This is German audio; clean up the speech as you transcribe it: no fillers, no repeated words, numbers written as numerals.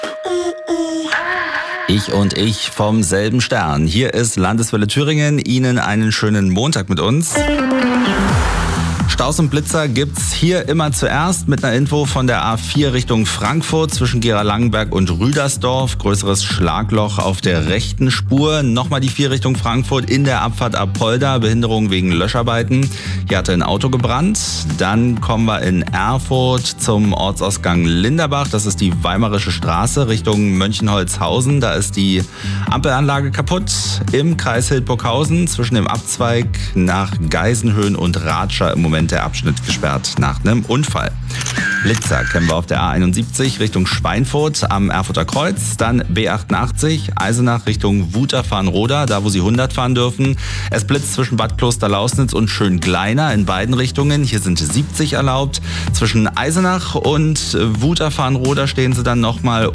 Ich vom selben Stern. Hier ist Landeswelle Thüringen. Ihnen einen schönen Montag mit uns. Staus und Blitzer gibt's hier immer zuerst mit einer Info von der A4 Richtung Frankfurt zwischen Gera-Langenberg und Rüdersdorf. Größeres Schlagloch auf der rechten Spur. Nochmal die 4 Richtung Frankfurt in der Abfahrt Apolda. Behinderung wegen Löscharbeiten. Hier hatte ein Auto gebrannt. Dann kommen wir in Erfurt zum Ortsausgang Linderbach. Das ist die Weimarische Straße Richtung Mönchenholzhausen. Da ist die Ampelanlage kaputt. Im Kreis Hildburghausen zwischen dem Abzweig nach Geisenhöhen und Ratscher im Moment der Abschnitt gesperrt nach einem Unfall. Blitzer kennen wir auf der A71 Richtung Schweinfurt am Erfurter Kreuz, dann B88 Eisenach Richtung Wuther-Farnroda, da wo Sie 100 fahren dürfen. Es blitzt zwischen Bad Klosterlausnitz und Schöngleiner in beiden Richtungen. Hier sind 70 erlaubt. Zwischen Eisenach und Wuther-Farnroda stehen Sie dann nochmal